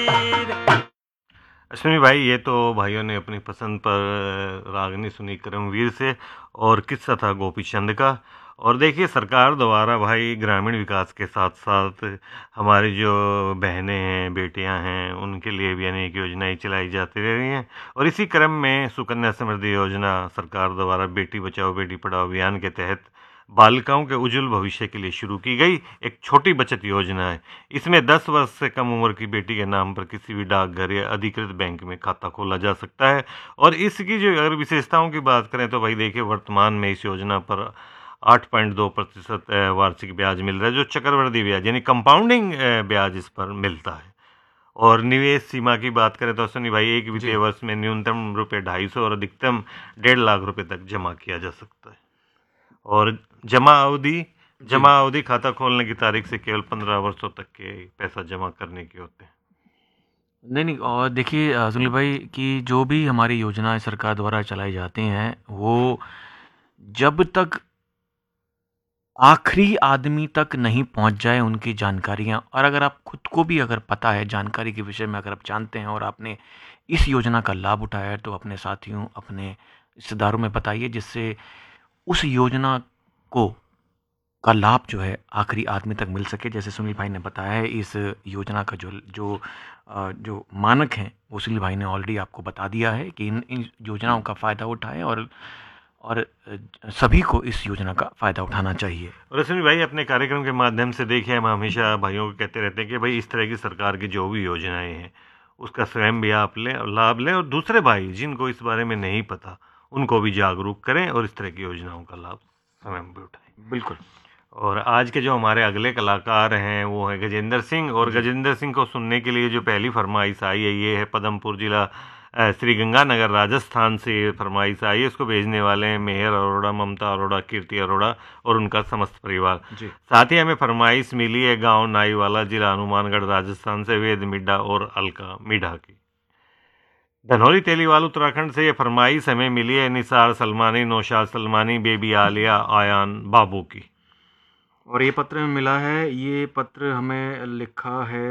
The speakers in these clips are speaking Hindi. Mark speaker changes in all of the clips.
Speaker 1: अश्विनी भाई, ये तो भाइयों ने अपनी पसंद पर रागनी सुनी करमवीर से, और किस्सा था गोपी चंद का। और देखिए, सरकार द्वारा भाई ग्रामीण विकास के साथ साथ हमारी जो बहनें हैं, बेटियां हैं, उनके लिए भी अनेक योजनाएं चलाई जाती रही हैं। और इसी क्रम में सुकन्या समृद्धि योजना सरकार द्वारा बेटी बचाओ बेटी पढ़ाओ अभियान के तहत बालिकाओं के उज्जवल भविष्य के लिए शुरू की गई एक छोटी बचत योजना है। इसमें 10 वर्ष से कम उम्र की बेटी के नाम पर किसी भी डाकघर या अधिकृत बैंक में खाता खोला जा सकता है। और इसकी जो अगर विशेषताओं की बात करें तो भाई देखिए, वर्तमान में इस योजना पर 8.2% वार्षिक ब्याज मिल रहा है, जो चक्रवृद्धि ब्याज यानी कंपाउंडिंग ब्याज इस पर मिलता है। और निवेश सीमा की बात करें तो सुनी भाई, एक वित्तीय वर्ष में न्यूनतम ₹250 और अधिकतम 1.5 लाख रुपए तक जमा किया जा सकता है। और जमा अवधि खाता खोलने की तारीख से केवल 15 वर्षों तक के पैसा जमा करने के होते हैं।
Speaker 2: नहीं नहीं, और देखिए सुनील भाई कि जो भी हमारी योजनाएं सरकार द्वारा चलाई जाती हैं वो जब तक आखिरी आदमी तक नहीं पहुंच जाए उनकी जानकारियां, और अगर आप खुद को भी अगर पता है जानकारी के विषय में, अगर आप जानते हैं और आपने इस योजना का लाभ उठाया है तो अपने साथियों, अपने रिश्तेदारों में बताइए, जिससे उस योजना को का लाभ जो है आखिरी आदमी तक मिल सके। जैसे सुनील भाई ने बताया है, इस योजना का जो जो जो मानक हैं वो सुनील भाई ने ऑलरेडी आपको बता दिया है कि इन योजनाओं का फ़ायदा उठाएं, और सभी को इस योजना का फ़ायदा उठाना चाहिए।
Speaker 1: और अश्विनी भाई, अपने कार्यक्रम के माध्यम से देखिए, हम हमेशा भाइयों को कहते रहते हैं कि भाई इस तरह की सरकार की जो भी योजनाएं हैं उसका स्वयं भी आप लें और लाभ लें, और दूसरे भाई जिनको इस बारे में नहीं पता उनको भी जागरूक करें और इस तरह की योजनाओं का लाभ स्वयं भी उठाएं।
Speaker 2: बिल्कुल।
Speaker 1: और आज के जो हमारे अगले कलाकार हैं वो है गजेंद्र सिंह। और गजेंद्र सिंह को सुनने के लिए जो पहली फरमाइश आई है ये है पदमपुर जिला श्री गंगानगर राजस्थान से ये फरमाइश आई है। इसको भेजने वाले हैं मेहर अरोड़ा, ममता अरोड़ा, कीर्ति अरोड़ा और उनका समस्त परिवार। साथ ही हमें फरमाइश मिली है गांव नाईवाला, जिला हनुमानगढ़, राजस्थान से वेद मिड्डा और अलका मिड्डा की। धनौरी तेलीवाल उत्तराखंड से ये फरमाइश हमें मिली है निसार सलमानी, नौशाद सलमानी, बेबी आलिया, आयान बाबू की।
Speaker 2: और ये पत्र में मिला है, ये पत्र हमें लिखा है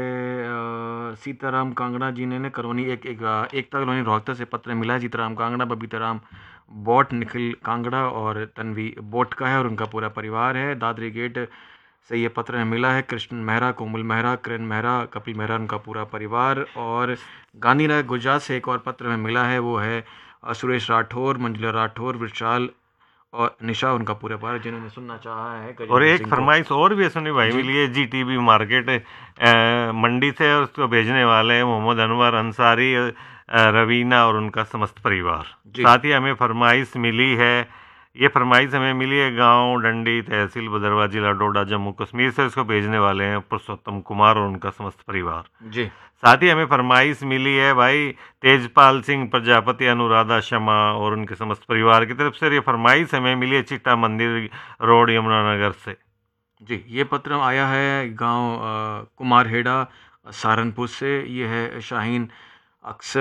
Speaker 2: सीताराम कांगड़ा जी ने करोनी एकता कॉलोनी रोहतक से पत्र मिला है। सीताराम कांगड़ा, बबीताराम बोट, निखिल कांगड़ा और तन्वी बोट का है और उनका पूरा परिवार है। दादरी गेट से ये पत्र में मिला है कृष्ण मेहरा, कोमल मेहरा, किरण मेहरा, कपिल मेहरा, उनका पूरा परिवार। और गांधीनगर गुजरात से एक और पत्र में मिला है, वो है सुरेश राठौर, मंजुला राठौर, विशाल और निशा, उनका पूरा परिवार, जिन्होंने सुनना चाहा है।
Speaker 1: और एक फरमाइश और भी सुनी भाई मिली है GTB मार्केट मंडी से, और उसको भेजने वाले हैं मोहम्मद अनवर अंसारी, रवीना और उनका समस्त परिवार। साथ ही हमें फरमाइश मिली है, ये फरमाइश हमें मिली है गांव डंडी, तहसील भदरवा, जिला डोडा, जम्मू कश्मीर से। इसको भेजने वाले हैं पुरुषोत्तम कुमार और उनका समस्त परिवार जी। साथ ही हमें फरमाइश मिली है भाई तेजपाल सिंह प्रजापति, अनुराधा शर्मा और उनके समस्त परिवार की तरफ से। ये फरमाइश हमें मिली है चिट्टा मंदिर रोड, यमुनानगर से
Speaker 2: जी। ये पत्र आया है गांव कुमारहेड़ा, सहारनपुर से। ये है शाहीन अक्सर